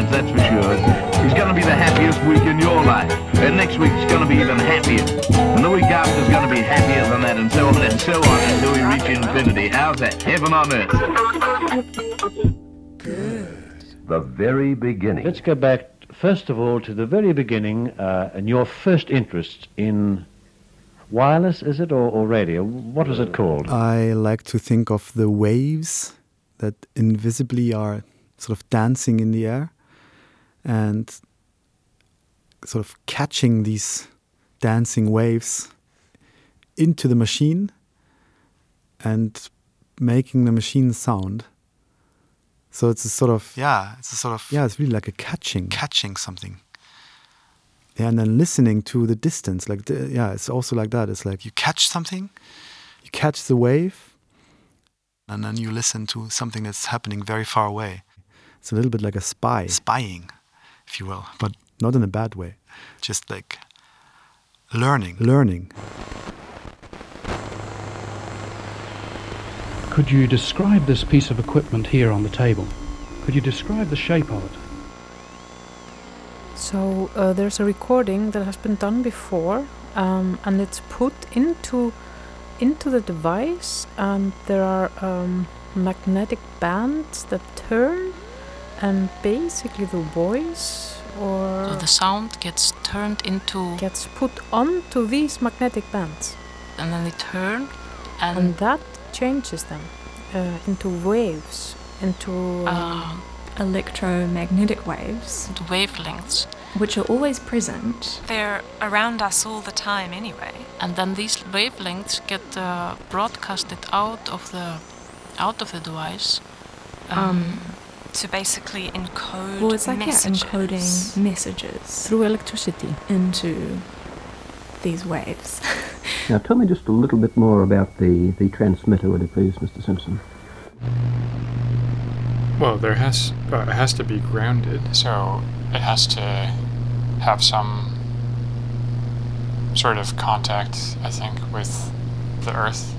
lines, that's for sure. It's going to be the happiest week in your life. And next week's going to be even happier. And the week after is going to be happier than that, and so on until we reach infinity. How's that? Heaven on earth. Good. The very beginning. Let's go back, first of all, to the very beginning and your first interest in wireless, is it, or radio? What was it called? I like to think of the waves that invisibly are sort of dancing in the air and sort of catching these dancing waves into the machine and making the machine sound. So it's a sort of... Yeah, it's really like a catching something. Yeah, and then listening to the distance. It's also like that. It's like you catch something, you catch the wave, and then you listen to something that's happening very far away. It's a little bit like a spying, if you will, but not in a bad way. Just like learning. Could you describe this piece of equipment here on the table? Could you describe the shape of it? So there's a recording that has been done before, and it's put into the device, and there are magnetic bands that turn, and basically the voice so the sound gets put onto these magnetic bands, and then they turn, and that changes them into waves, into electromagnetic waves, into wavelengths, which are always present. They're around us all the time anyway. And then these wavelengths get broadcasted out of the device. To basically encode well, it's like messages. Encoding messages through electricity into these waves. Now tell me just a little bit more about the transmitter, would you please, Mr. Simpson? Well, it has to be grounded, so it has to have some sort of contact, I think, with the Earth.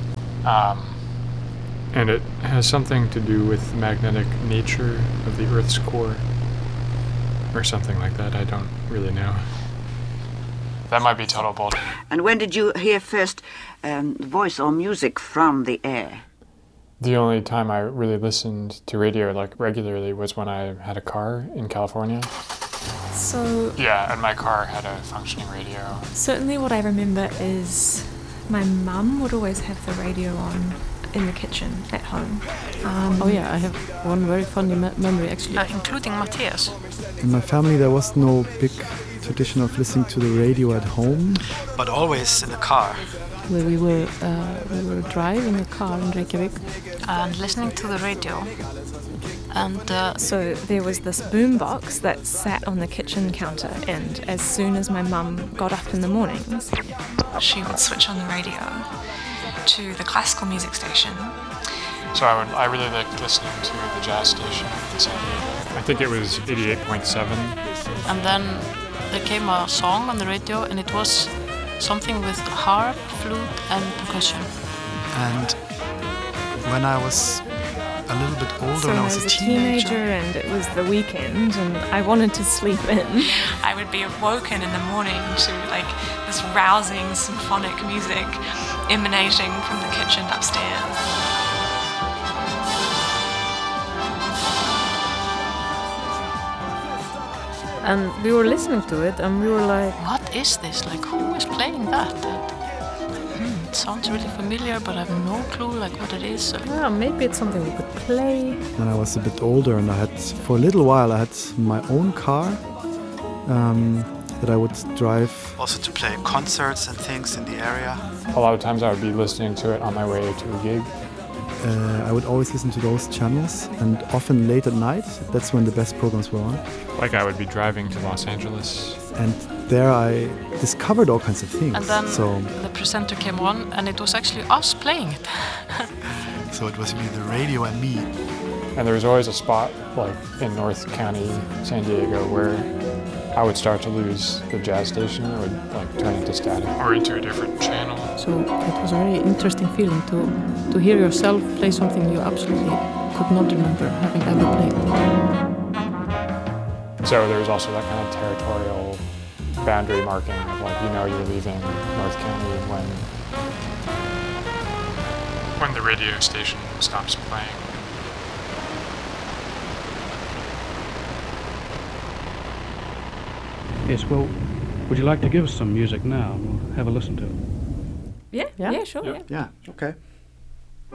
And it has something to do with the magnetic nature of the Earth's core, or something like that. I don't really know. That might be total bullshit. And when did you hear first voice or music from the air? The only time I really listened to radio regularly was when I had a car in California. So yeah, and my car had a functioning radio. Certainly what I remember is my mum would always have the radio on in the kitchen at home. I have one very funny memory actually. Including Matthias. In my family there was no big tradition of listening to the radio at home. But always in the car. Where we were driving a car in Reykjavik and listening to the radio. And so there was this boombox that sat on the kitchen counter, and as soon as my mum got up in the mornings, she would switch on the radio to the classical music station. So I really liked listening to the jazz station in San Diego. I think it was 88.7. And then there came a song on the radio, and it was something with harp, flute, and percussion. And when I was a little bit older, so when I was a teenager, and it was the weekend, and I wanted to sleep in. I would be awoken in the morning to this rousing symphonic music emanating from the kitchen upstairs. And we were listening to it, and we were like, what is this? Who is playing that? It sounds really familiar, but I have no clue what it is. Yeah, maybe it's something we could play. When I was a bit older, and for a little while I had my own car that I would drive. Also to play concerts and things in the area. A lot of times I would be listening to it on my way to a gig. I would always listen to those channels, and often late at night. That's when the best programs were on. I would be driving to Los Angeles. And there I discovered all kinds of things. And then the presenter came on, and it was actually us playing it. So it was really the radio and me. And there was always a spot, in North County, San Diego, where I would start to lose the jazz station. It would turn into static or into a different channel. So it was a very interesting feeling to hear yourself play something you absolutely could not remember having ever played. So there was also that kind of territorial boundary marking of like, you know, you're leaving North County when the radio station stops playing. Yes, well, would you like to give us some music now? We'll have a listen to it. Yeah, sure. Yeah, okay.